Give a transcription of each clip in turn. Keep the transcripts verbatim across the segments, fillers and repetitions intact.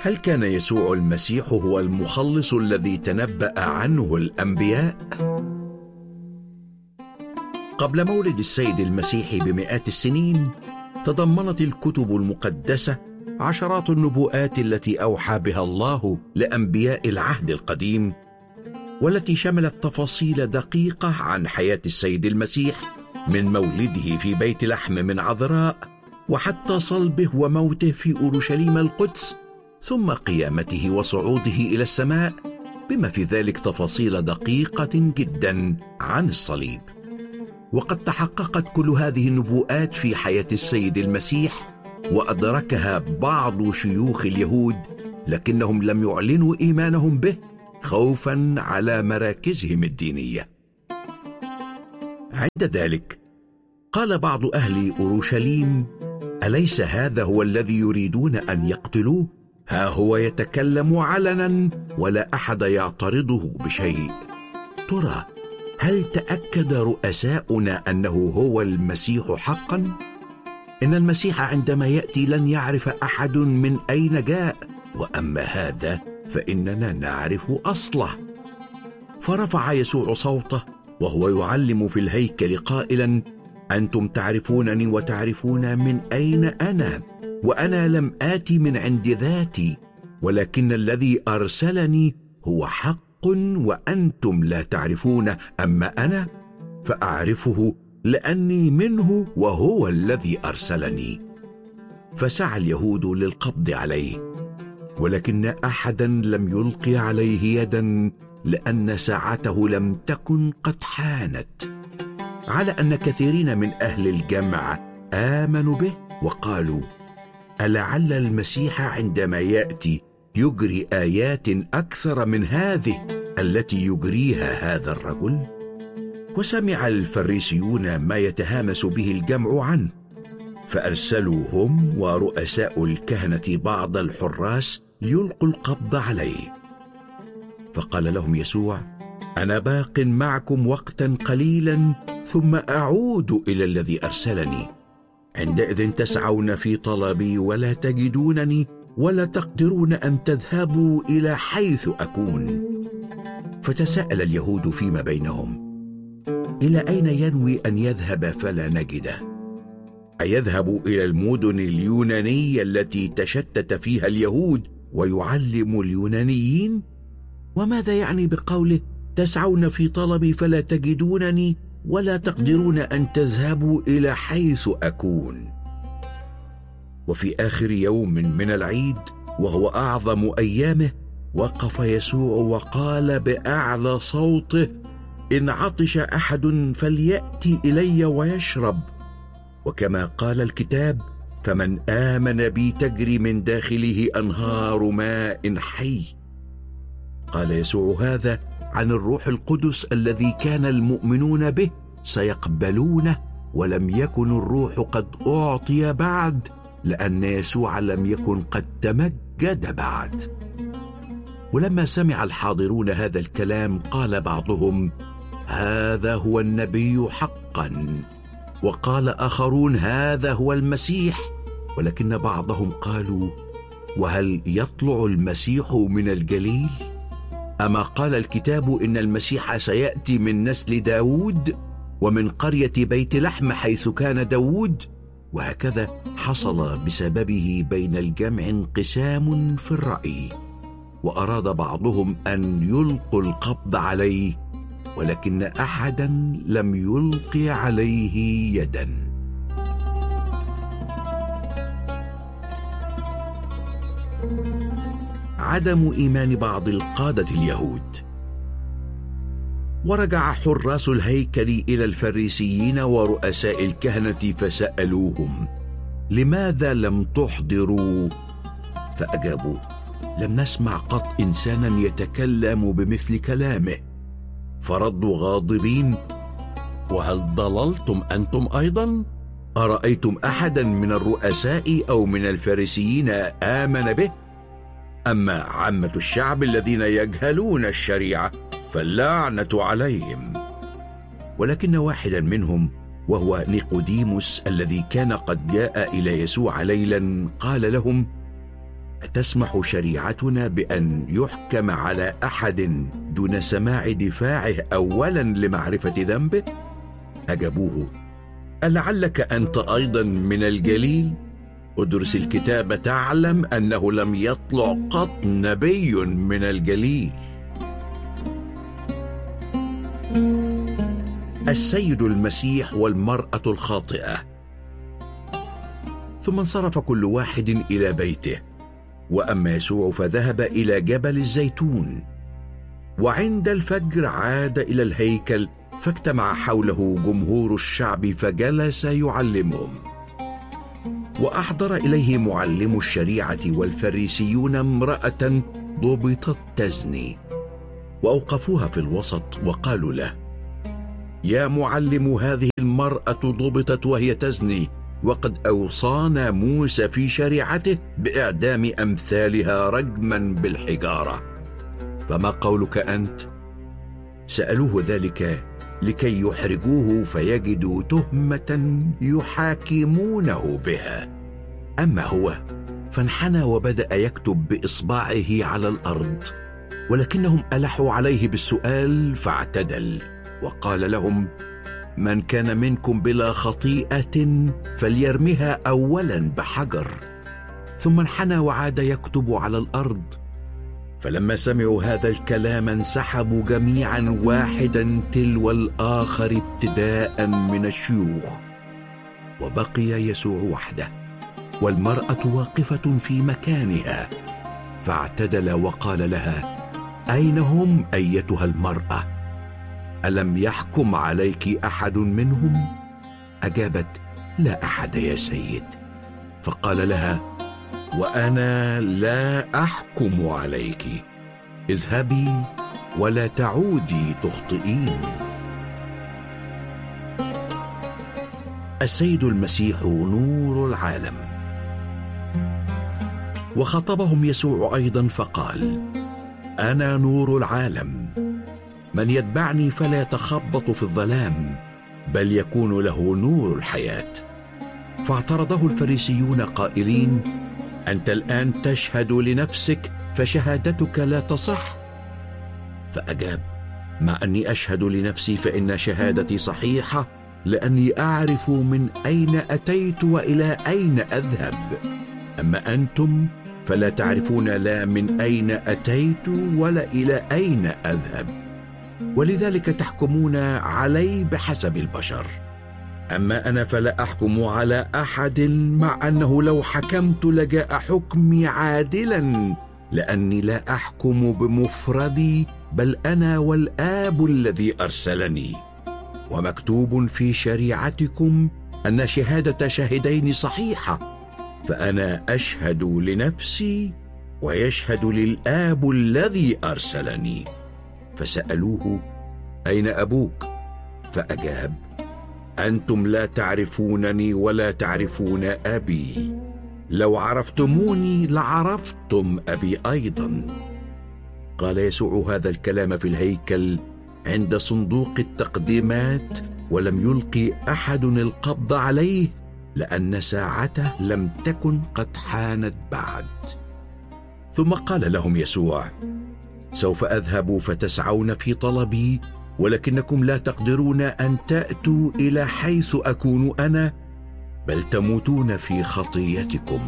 هل كان يسوع المسيح هو المخلص الذي تنبأ عنه الأنبياء؟ قبل مولد السيد المسيح بمئات السنين تضمنت الكتب المقدسة عشرات النبوءات التي أوحى بها الله لأنبياء العهد القديم، والتي شملت تفاصيل دقيقة عن حياة السيد المسيح من مولده في بيت لحم من عذراء وحتى صلبه وموته في أورشليم القدس، ثم قيامته وصعوده إلى السماء، بما في ذلك تفاصيل دقيقة جدا عن الصليب. وقد تحققت كل هذه النبوءات في حياة السيد المسيح وأدركها بعض شيوخ اليهود، لكنهم لم يعلنوا إيمانهم به خوفا على مراكزهم الدينية. عند ذلك قال بعض أهل أورشليم: أليس هذا هو الذي يريدون أن يقتلوه؟ ها هو يتكلم علنا ولا أحد يعترضه بشيء. ترى هل تأكد رؤساؤنا أنه هو المسيح حقا؟ إن المسيح عندما يأتي لن يعرف أحد من أين جاء، وأما هذا فإننا نعرف أصله. فرفع يسوع صوته وهو يعلم في الهيكل قائلا: أنتم تعرفونني وتعرفون من أين أنا، وأنا لم آتي من عند ذاتي، ولكن الذي أرسلني هو حق وأنتم لا تعرفونه، أما أنا فأعرفه لأني منه وهو الذي أرسلني. فسعى اليهود للقبض عليه، ولكن أحدا لم يلقي عليه يدا، لأن ساعته لم تكن قد حانت، على أن كثيرين من أهل الجمع آمنوا به وقالوا: ألعل المسيح عندما يأتي يجري آيات أكثر من هذه التي يجريها هذا الرجل؟ وسمع الفريسيون ما يتهامس به الجمع عنه، فأرسلوا هم ورؤساء الكهنة بعض الحراس ليلقوا القبض عليه. فقال لهم يسوع: أنا باق معكم وقتا قليلا ثم أعود إلى الذي أرسلني، عندئذ تسعون في طلبي ولا تجدونني، ولا تقدرون أن تذهبوا إلى حيث أكون. فتساءل اليهود فيما بينهم: إلى أين ينوي أن يذهب فلا نجده؟ أيذهب إلى المدن اليونانية التي تشتت فيها اليهود ويعلم اليونانيين؟ وماذا يعني بقوله: تسعون في طلبي فلا تجدونني ولا تقدرون أن تذهبوا إلى حيث أكون؟ وفي آخر يوم من العيد وهو أعظم أيامه، وقف يسوع وقال بأعلى صوته: إن عطش أحد فليأتي إلي ويشرب، وكما قال الكتاب: فمن آمن بي تجري من داخله أنهار ماء حي. قال يسوع هذا عن الروح القدس الذي كان المؤمنون به سيقبلونه، ولم يكن الروح قد أعطي بعد، لأن يسوع لم يكن قد تمجد بعد. ولما سمع الحاضرون هذا الكلام قال بعضهم: هذا هو النبي حقا، وقال آخرون: هذا هو المسيح. ولكن بعضهم قالوا: وهل يطلع المسيح من الجليل؟ أما قال الكتاب إن المسيح سيأتي من نسل داود ومن قرية بيت لحم حيث كان داود؟ وهكذا حصل بسببه بين الجمع انقسام في الرأي، وأراد بعضهم أن يلقوا القبض عليه، ولكن أحدا لم يلقي عليه يدا. عدم إيمان بعض القادة اليهود. ورجع حراس الهيكل إلى الفريسيين ورؤساء الكهنة فسألوهم: لماذا لم تحضروا؟ فأجابوا: لم نسمع قط إنسانا يتكلم بمثل كلامه. فردوا غاضبين: وهل ضللتم أنتم أيضا؟ أرأيتم أحدا من الرؤساء أو من الفريسيين آمن به؟ أما عامة الشعب الذين يجهلون الشريعة فاللعنة عليهم. ولكن واحدا منهم، وهو نيقوديموس الذي كان قد جاء إلى يسوع ليلا، قال لهم: أتسمح شريعتنا بأن يحكم على أحد دون سماع دفاعه أولا لمعرفة ذنبه؟ أجابوه: ألعلك أنت أيضا من الجليل؟ ادرس الكتاب تعلم أنه لم يطلع قط نبي من الجليل. السيد المسيح والمرأة الخاطئة. ثم انصرف كل واحد إلى بيته، وأما يسوع فذهب إلى جبل الزيتون. وعند الفجر عاد إلى الهيكل، فاجتمع حوله جمهور الشعب فجلس يعلمهم. وأحضر إليه معلم الشريعة والفريسيون امرأة ضبطت تزني، وأوقفوها في الوسط وقالوا له: يا معلم، هذه المرأة ضبطت وهي تزني، وقد أوصانا موسى في شريعته بإعدام أمثالها رجما بالحجارة، فما قولك أنت؟ سألوه ذلك لكي يحرجوه فيجدوا تهمة يحاكمونه بها. أما هو فانحنى وبدأ يكتب بإصبعه على الأرض، ولكنهم ألحوا عليه بالسؤال فاعتدل وقال لهم: من كان منكم بلا خطيئة فليرمها أولا بحجر. ثم انحنى وعاد يكتب على الأرض. فلما سمعوا هذا الكلام انسحبوا جميعا واحدا تلو الآخر ابتداء من الشيوخ، وبقي يسوع وحده والمرأة واقفة في مكانها. فاعتدل وقال لها: أين هم أيتها المرأة؟ ألم يحكم عليك أحد منهم؟ أجابت: لا أحد يا سيد. فقال لها: وأنا لا أحكم عليك، اذهبي ولا تعودي تخطئين. السيد المسيح نور العالم. وخطبهم يسوع أيضا فقال: أنا نور العالم، من يتبعني فلا يتخبط في الظلام، بل يكون له نور الحياة. فاعترضه الفريسيون قائلين: أنت الآن تشهد لنفسك، فشهادتك لا تصح. فأجاب: مع أني أشهد لنفسي فإن شهادتي صحيحة، لأني أعرف من أين أتيت وإلى أين أذهب. أما أنتم فلا تعرفون لا من أين أتيت ولا إلى أين أذهب، ولذلك تحكمون علي بحسب البشر. أما أنا فلا أحكم على أحد، مع أنه لو حكمت لجاء حكمي عادلا، لأني لا أحكم بمفردي، بل أنا والآب الذي أرسلني. ومكتوب في شريعتكم أن شهادة شاهدين صحيحة، فأنا أشهد لنفسي ويشهد للآب الذي أرسلني. فسألوه: أين أبوك؟ فأجاب: أنتم لا تعرفونني ولا تعرفون أبي، لو عرفتموني لعرفتم أبي أيضا. قال يسوع هذا الكلام في الهيكل عند صندوق التقديمات، ولم يلقي أحد القبض عليه، لأن ساعته لم تكن قد حانت بعد. ثم قال لهم يسوع: سوف أذهب فتسعون في طلبي، ولكنكم لا تقدرون أن تأتوا إلى حيث أكون أنا، بل تموتون في خطيتكم.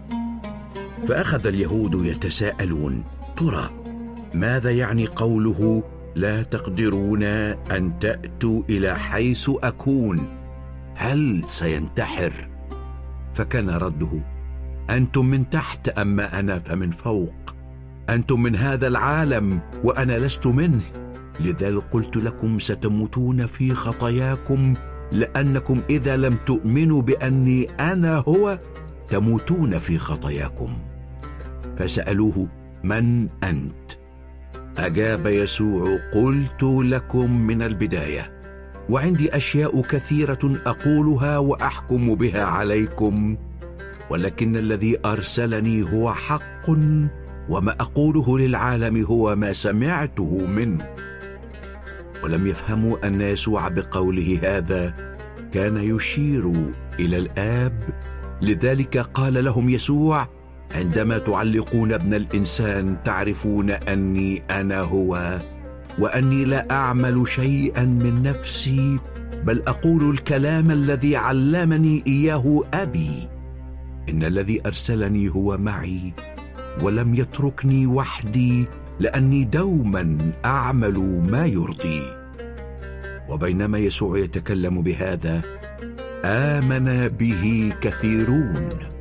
فأخذ اليهود يتساءلون: ترى ماذا يعني قوله لا تقدرون أن تأتوا إلى حيث أكون؟ هل سينتحر؟ فكان رده: أنتم من تحت، أما أنا فمن فوق. أنتم من هذا العالم وأنا لست منه، لذلك قلت لكم ستموتون في خطاياكم، لأنكم إذا لم تؤمنوا بأني أنا هو تموتون في خطاياكم. فسألوه: من أنت؟ أجاب يسوع: قلت لكم من البداية، وعندي أشياء كثيرة أقولها وأحكم بها عليكم، ولكن الذي أرسلني هو حق، وما أقوله للعالم هو ما سمعته منه. ولم يفهموا أن يسوع بقوله هذا كان يشير إلى الآب، لذلك قال لهم يسوع: عندما تعلقون ابن الإنسان تعرفون أني أنا هو، وأني لا أعمل شيئا من نفسي، بل أقول الكلام الذي علمني إياه أبي. إن الذي أرسلني هو معي ولم يتركني وحدي، لأني دوما أعمل ما يرضيه. وبينما يسوع يتكلم بهذا آمن به كثيرون.